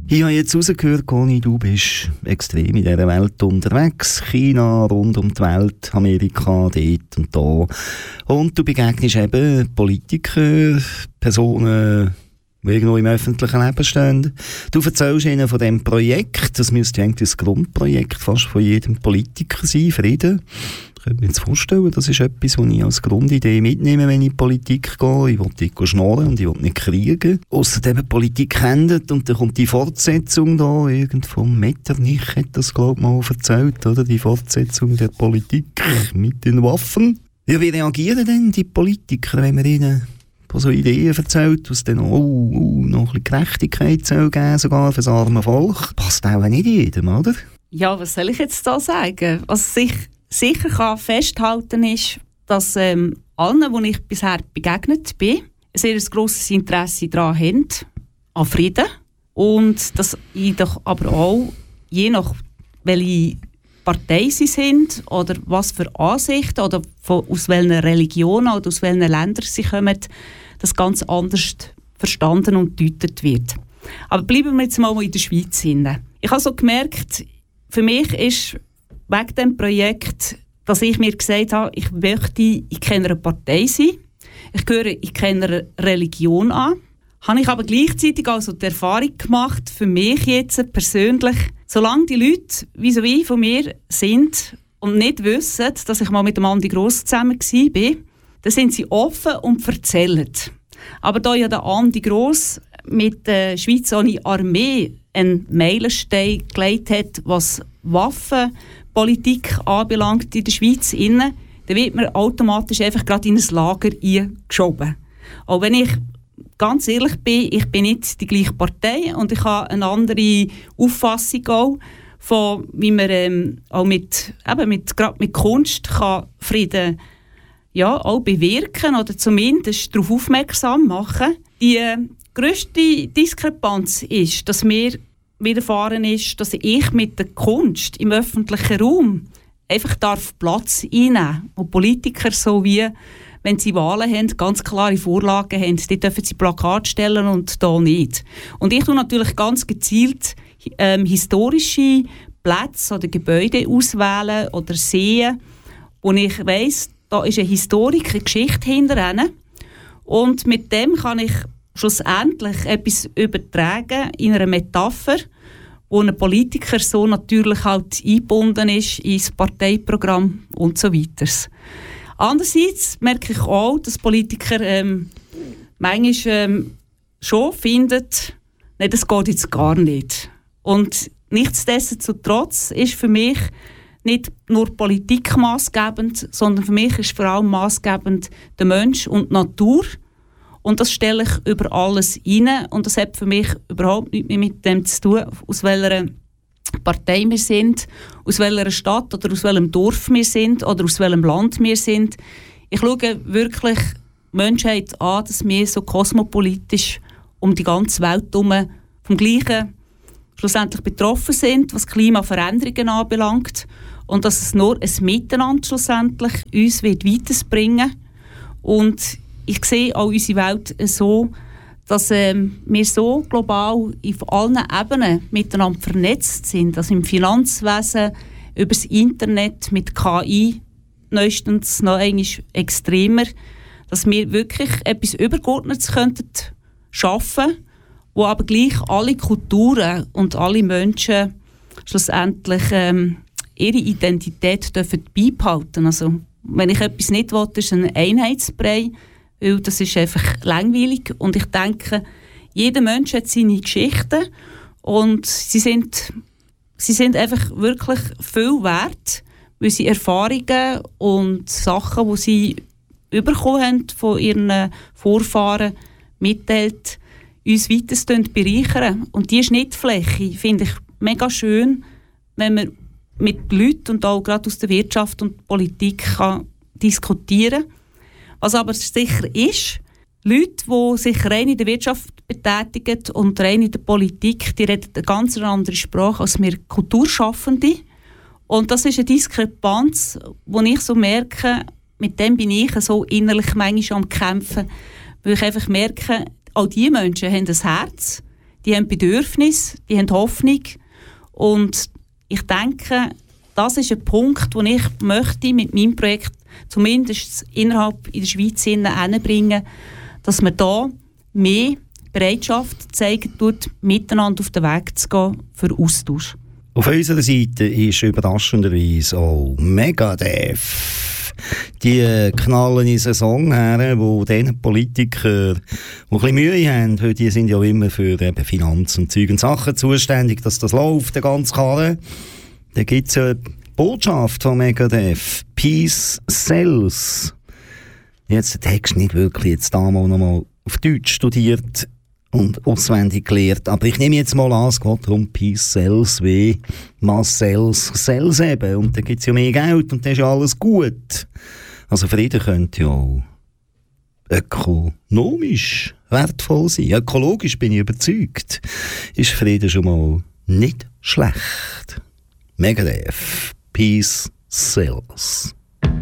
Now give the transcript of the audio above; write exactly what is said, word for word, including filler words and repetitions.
Ich habe jetzt rausgehört, Conny, du bist extrem in dieser Welt unterwegs. China, rund um die Welt, Amerika, dort und da. Und du begegnest eben Politiker, Personen, die irgendwo im öffentlichen Leben stehen. Du erzählst ihnen von diesem Projekt, das müsste eigentlich das Grundprojekt fast von jedem Politiker sein, Frieden. Ich könnte mir jetzt vorstellen, das ist etwas, was ich als Grundidee mitnehme, wenn ich in die Politik gehe. Ich will nicht schnurren und ich will nicht kriegen. Außerdem Politik endet und dann kommt die Fortsetzung da. Irgend vom Metternich hat das, glaube ich, mal erzählt, oder? Die Fortsetzung der Politik mit den Waffen. Ja, wie reagieren denn die Politiker, wenn man ihnen von so Ideen erzählt, was dann oh, oh, noch ein bisschen Gerechtigkeit soll geben, sogar für das arme Volk? Passt auch nicht jedem, oder? Ja, was soll ich jetzt da sagen? Was ich sicher kann festhalten ist, dass ähm, allen, denen ich bisher begegnet bin, ein sehr grosses Interesse daran haben, an Frieden. Und dass ich doch aber auch, je nach welche Partei sie sind oder was für Ansichten oder von, aus welchen Religionen oder aus welchen Ländern sie kommen, das ganz anders verstanden und gedeutet wird. Aber bleiben wir jetzt mal in der Schweiz hin. Ich habe so gemerkt, für mich ist wegen diesem Projekt, dass ich mir gesagt habe, ich möchte in keiner Partei sein. Ich gehöre in keiner Religion an. Habe ich aber gleichzeitig also die Erfahrung gemacht, für mich jetzt persönlich, solange die Leute vis-à-vis von mir sind und nicht wissen, dass ich mal mit dem Andi Gross zusammen war, dann sind sie offen und erzählen. Aber da ja der Andi Gross mit der Schweiz ohne Armee einen Meilenstein gelegt hat, was Waffenpolitik anbelangt in der Schweiz innen, dann wird man automatisch einfach gerade in ein Lager eingeschoben. Auch wenn ich ganz ehrlich bin, ich bin nicht die gleiche Partei und ich habe eine andere Auffassung auch von, wie man ähm, auch mit, eben mit, gerade mit Kunst kann Frieden ja, auch bewirken oder zumindest darauf aufmerksam machen. Die äh, grösste Diskrepanz ist, dass mir widerfahren ist, dass ich mit der Kunst im öffentlichen Raum einfach darf Platz einnehmen. Und Politiker so wie, wenn sie Wahlen haben, ganz klare Vorlagen haben, die dürfen sie Plakate stellen und da nicht. Und ich tue natürlich ganz gezielt ähm, historische Plätze oder Gebäude auswählen oder sehen, wo ich weiss, da ist eine Historik, eine Geschichte hinterher. Und mit dem kann ich schlussendlich etwas übertragen in einer Metapher, wo ein Politiker so natürlich halt eingebunden ist ins Parteiprogramm und so weiter. Andererseits merke ich auch, dass Politiker ähm, manchmal ähm, schon finden, nein, das geht jetzt gar nicht. Und nichtsdestotrotz ist für mich nicht nur Politik maßgebend, sondern für mich ist vor allem maßgebend der Mensch und die Natur. Und das stelle ich über alles rein. Und das hat für mich überhaupt nichts mehr mit dem zu tun, aus welcher Partei wir sind, aus welcher Stadt oder aus welchem Dorf wir sind oder aus welchem Land wir sind. Ich schaue wirklich die Menschheit an, dass wir so kosmopolitisch um die ganze Welt herum vom Gleichen schlussendlich betroffen sind, was Klimaveränderungen anbelangt. Und dass es nur ein Miteinander schlussendlich uns wird weiterbringen. Und ich sehe auch unsere Welt so, dass ähm, wir so global auf allen Ebenen miteinander vernetzt sind. Also im Finanzwesen, über das Internet, mit K I, neuestens noch einmal extremer, dass wir wirklich etwas Übergeordnetes könnten schaffen, wo aber gleich alle Kulturen und alle Menschen schlussendlich ähm, ihre Identität dürfen beibehalten. Also wenn ich etwas nicht will, ist ein Einheitsbrei, weil das ist einfach langweilig. Und ich denke, jeder Mensch hat seine Geschichten und sie sind, sie sind einfach wirklich viel wert, weil sie Erfahrungen und Sachen, die sie bekommen haben von ihren Vorfahren, mitteilt, uns weiter bereichern. Und diese Schnittfläche finde ich mega schön, wenn man mit Leuten und auch gerade aus der Wirtschaft und Politik kann diskutieren kann. Was aber sicher ist, Leute, die sich rein in der Wirtschaft betätigen und rein in der Politik, die reden eine ganz andere Sprache als wir Kulturschaffende. Und das ist eine Diskrepanz, die ich so merke, mit dem bin ich so innerlich manchmal am Kämpfen, weil ich einfach merke, auch diese Menschen haben ein Herz, die haben Bedürfnisse, die haben Hoffnung. Und ich denke, das ist ein Punkt, den ich möchte mit meinem Projekt zumindest innerhalb in der Schweiz hinbringen, dass man da mehr Bereitschaft zeigen tut, miteinander auf den Weg zu gehen für Austausch. Auf unserer Seite ist überraschenderweise auch Megadeth. Die knallen in einen Song her, wo diesen Politiker, die ein bisschen Mühe haben, weil die sind ja immer für eben Finanz und Zeug und Sachen zuständig, dass das läuft, der ganze Karren. Da gibt es eine Botschaft von Megadeth. Peace sells. Jetzt den Text nicht wirklich jetzt damals noch mal auf Deutsch studiert und auswendig gelernt. Aber ich nehme jetzt mal an, es geht darum, Peace sells wie Mass sells, sells eben. Und dann gibt es ja mehr Geld und dann ist ja alles gut. Also Frieden könnte ja auch ökonomisch wertvoll sein. Ökologisch bin ich überzeugt. Ist Frieden schon mal nicht schlecht. Megadeth, Peace sells.